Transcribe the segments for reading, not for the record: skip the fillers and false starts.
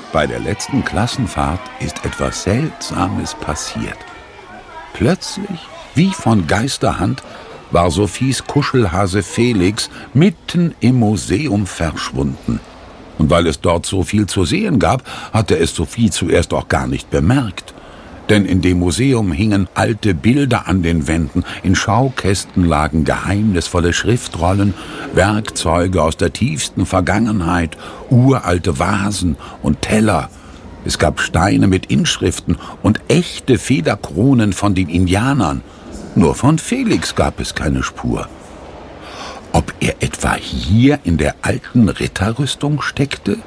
Bei der letzten Klassenfahrt ist etwas Seltsames passiert. Plötzlich, wie von Geisterhand, war Sophies Kuschelhase Felix mitten im Museum verschwunden. Und weil es dort so viel zu sehen gab, hatte es Sophie zuerst auch gar nicht bemerkt. Denn in dem Museum hingen alte Bilder an den Wänden, in Schaukästen lagen geheimnisvolle Schriftrollen, Werkzeuge aus der tiefsten Vergangenheit, uralte Vasen und Teller. Es gab Steine mit Inschriften und echte Federkronen von den Indianern. Nur von Felix gab es keine Spur. Ob er etwa hier in der alten Ritterrüstung steckte?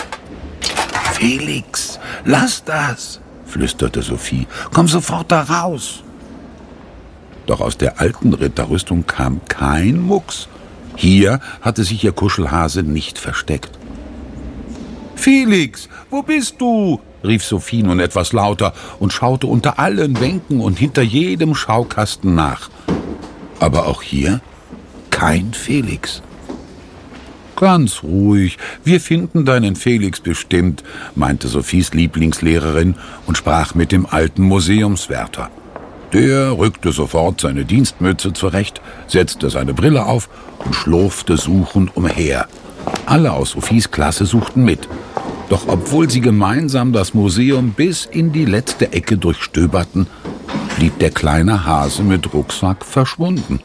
»Felix, lass das«, flüsterte Sophie. »Komm sofort da raus!« Doch aus der alten Ritterrüstung kam kein Mucks. Hier hatte sich ihr Kuschelhase nicht versteckt. »Felix, wo bist du?« rief Sophie nun etwas lauter und schaute unter allen Bänken und hinter jedem Schaukasten nach. Aber auch hier kein Felix. »Ganz ruhig, wir finden deinen Felix bestimmt«, meinte Sophies Lieblingslehrerin und sprach mit dem alten Museumswärter. Der rückte sofort seine Dienstmütze zurecht, setzte seine Brille auf und schlurfte suchend umher. Alle aus Sophies Klasse suchten mit. Doch obwohl sie gemeinsam das Museum bis in die letzte Ecke durchstöberten, blieb der kleine Hase mit Rucksack verschwunden.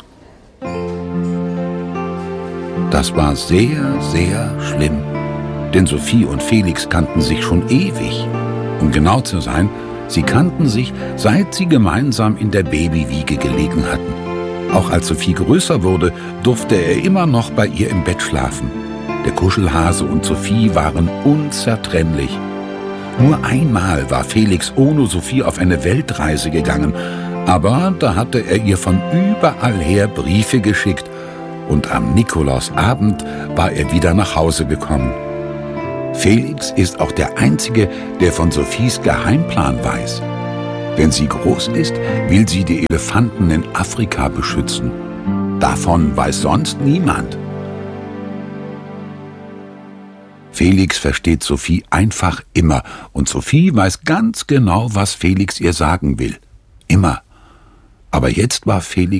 Das war sehr, sehr schlimm, denn Sophie und Felix kannten sich schon ewig. Um genau zu sein, sie kannten sich, seit sie gemeinsam in der Babywiege gelegen hatten. Auch als Sophie größer wurde, durfte er immer noch bei ihr im Bett schlafen. Der Kuschelhase und Sophie waren unzertrennlich. Nur einmal war Felix ohne Sophie auf eine Weltreise gegangen, aber da hatte er ihr von überall her Briefe geschickt und am Nikolausabend war er wieder nach Hause gekommen. Felix ist auch der Einzige, der von Sophies Geheimplan weiß. Wenn sie groß ist, will sie die Elefanten in Afrika beschützen. Davon weiß sonst niemand. Felix versteht Sophie einfach immer und Sophie weiß ganz genau, was Felix ihr sagen will. Immer. Aber jetzt war Felix